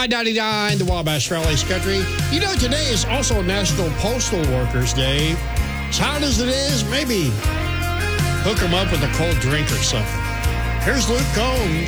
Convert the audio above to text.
I-99, the Wabash Valley's Country. You know, today is also National Postal Workers Day. As hot as it is, maybe hook them up with a cold drink or something. Here's Luke Combs.